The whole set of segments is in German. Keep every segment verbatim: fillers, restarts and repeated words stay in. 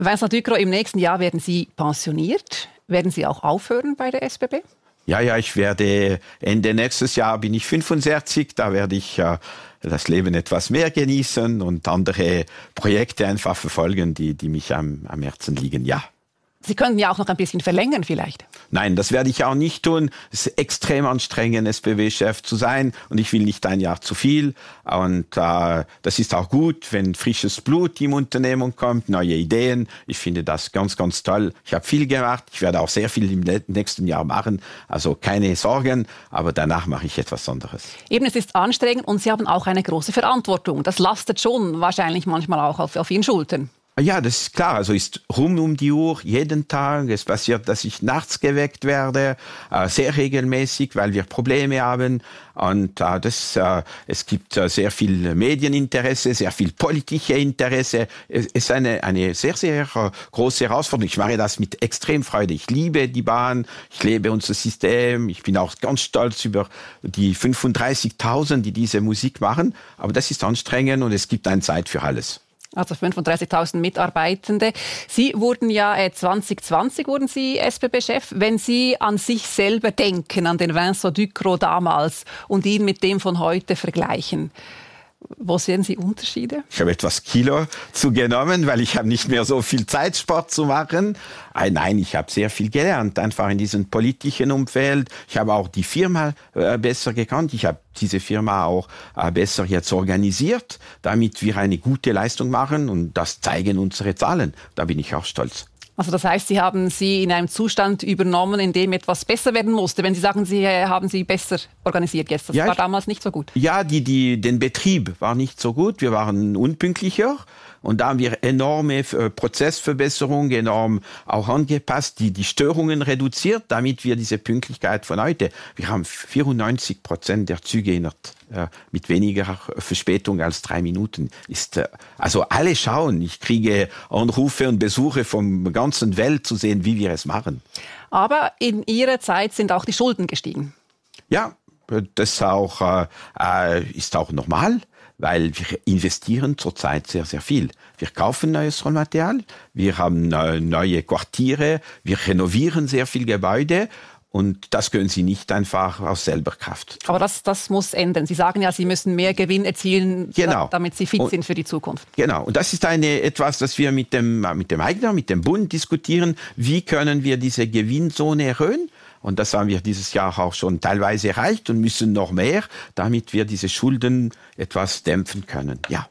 Vincent Ducrot, im nächsten Jahr werden Sie pensioniert. Werden Sie auch aufhören bei der S B B? Ja, ja, ich werde Ende nächstes Jahr bin ich fünfundsechzig, da werde ich äh, das Leben etwas mehr genießen und andere Projekte einfach verfolgen, die, die mich am, am Herzen liegen, ja. Sie könnten ja auch noch ein bisschen verlängern vielleicht. Nein, das werde ich auch nicht tun. Es ist extrem anstrengend, S B B-Chef zu sein und ich will nicht ein Jahr zu viel. Und äh, das ist auch gut, wenn frisches Blut im Unternehmen kommt, neue Ideen. Ich finde das ganz, ganz toll. Ich habe viel gemacht. Ich werde auch sehr viel im nächsten Jahr machen. Also keine Sorgen, aber danach mache ich etwas anderes. Eben, es ist anstrengend und Sie haben auch eine große Verantwortung. Das lastet schon wahrscheinlich manchmal auch auf, auf Ihren Schultern. Ja, das ist klar. Also ist rund um die Uhr, jeden Tag. Es passiert, dass ich nachts geweckt werde, äh, sehr regelmäßig, weil wir Probleme haben. Und äh, das, äh, es gibt äh, sehr viel Medieninteresse, sehr viel politische Interesse. Es ist eine, eine sehr, sehr äh, große Herausforderung. Ich mache das mit extrem Freude. Ich liebe die Bahn, ich liebe unser System. Ich bin auch ganz stolz über die fünfunddreißigtausend, die diese Musik machen. Aber das ist anstrengend und es gibt eine Zeit für alles. Also fünfunddreißigtausend Mitarbeitende. Sie wurden ja äh, zwanzig zwanzig wurden Sie S B B-Chef. Wenn Sie an sich selber denken, an den Vincent Ducrot damals und ihn mit dem von heute vergleichen, wo sehen Sie Unterschiede? Ich habe etwas Kilo zugenommen, weil ich habe nicht mehr so viel Zeit, Sport zu machen. Nein, ich habe sehr viel gelernt, einfach in diesem politischen Umfeld. Ich habe auch die Firma äh, besser gekannt. Ich habe diese Firma auch äh, besser jetzt organisiert, damit wir eine gute Leistung machen. Und das zeigen unsere Zahlen. Da bin ich auch stolz. Also das heißt, Sie haben sie in einem Zustand übernommen, in dem etwas besser werden musste. Wenn Sie sagen, Sie haben sie besser organisiert jetzt, das ja, war damals nicht so gut. Ja, die, die, den Betrieb war nicht so gut. Wir waren unpünktlicher. Und da haben wir enorme äh, Prozessverbesserungen, enorm auch angepasst, die die Störungen reduziert, damit wir diese Pünktlichkeit von heute, wir haben vierundneunzig Prozent der Züge in der, äh, mit weniger Verspätung als drei Minuten. Ist, äh, also alle schauen, ich kriege Anrufe und Besuche von ganzen Welt zu sehen, wie wir es machen. Aber in Ihrer Zeit sind auch die Schulden gestiegen. Ja, das auch, äh, ist auch normal. Weil wir investieren zurzeit sehr, sehr viel. Wir kaufen neues Rohmaterial, wir haben neue Quartiere, wir renovieren sehr viel Gebäude und das können Sie nicht einfach aus selber Kraft. Aber das, das muss ändern. Sie sagen ja, Sie müssen mehr Gewinn erzielen, genau. damit Sie fit und, sind für die Zukunft. Genau, und das ist eine, etwas, das wir mit dem, mit dem Eigner, mit dem Bund diskutieren. Wie können wir diese Gewinnzone erhöhen? Und das haben wir dieses Jahr auch schon teilweise erreicht und müssen noch mehr, damit wir diese Schulden etwas dämpfen können. Ja.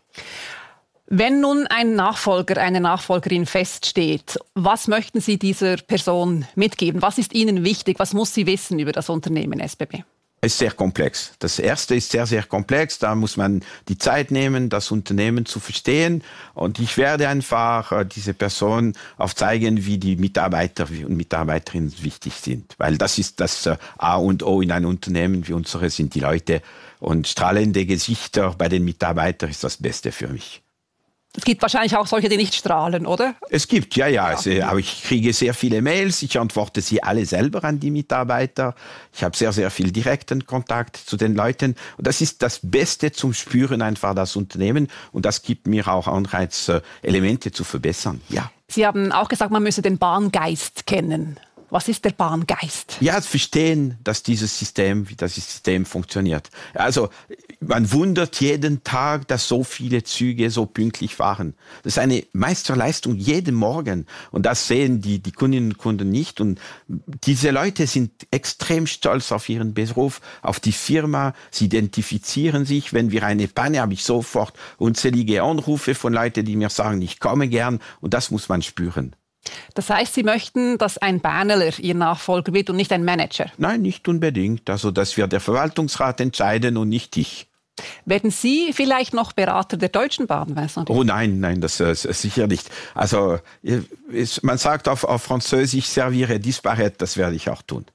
Wenn nun ein Nachfolger, eine Nachfolgerin feststeht, was möchten Sie dieser Person mitgeben? Was ist Ihnen wichtig? Was muss sie wissen über das Unternehmen S B B? Es ist sehr komplex. Das erste ist sehr, sehr komplex. Da muss man die Zeit nehmen, das Unternehmen zu verstehen. Und ich werde einfach äh, diese Person aufzeigen, wie die Mitarbeiter und Mitarbeiterinnen wichtig sind. Weil das ist das äh, A und O in einem Unternehmen wie unsere sind die Leute. Und strahlende Gesichter bei den Mitarbeitern ist das Beste für mich. Es gibt wahrscheinlich auch solche, die nicht strahlen, oder? Es gibt, ja, ja. Es, aber ich kriege sehr viele Mails. Ich antworte sie alle selber an die Mitarbeiter. Ich habe sehr, sehr viel direkten Kontakt zu den Leuten. Und das ist das Beste zum Spüren einfach das Unternehmen. Und das gibt mir auch Anreiz, Elemente zu verbessern. Ja. Sie haben auch gesagt, man müsse den Bahngeist kennen. Was ist der Bahngeist? Ja, verstehen, dass dieses System, wie das System funktioniert. Also man wundert jeden Tag, dass so viele Züge so pünktlich fahren. Das ist eine Meisterleistung jeden Morgen. Und das sehen die, die Kundinnen und Kunden nicht. Und diese Leute sind extrem stolz auf ihren Beruf, auf die Firma. Sie identifizieren sich. Wenn wir eine Panne haben, habe ich sofort unzählige Anrufe von Leuten, die mir sagen, ich komme gern. Und das muss man spüren. Das heißt, Sie möchten, dass ein Berneler Ihr Nachfolger wird und nicht ein Manager? Nein, nicht unbedingt. Also das wird der Verwaltungsrat entscheiden und nicht ich. Werden Sie vielleicht noch Berater der Deutschen Bahn, Vincent? Oh nein, nein, das ist äh, sicher nicht. Also es, man sagt auf, auf Französisch, servire disparaître, das werde ich auch tun.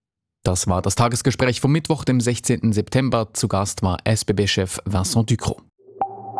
Das war das Tagesgespräch vom Mittwoch, dem sechzehnten September. Zu Gast war S B B-Chef Vincent Ducrot.